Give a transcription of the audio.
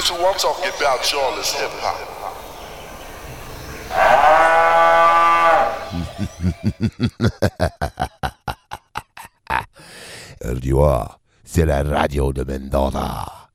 to I'm talking about y'all is hip hop. Tu vois, c'est la radio de Mendoza.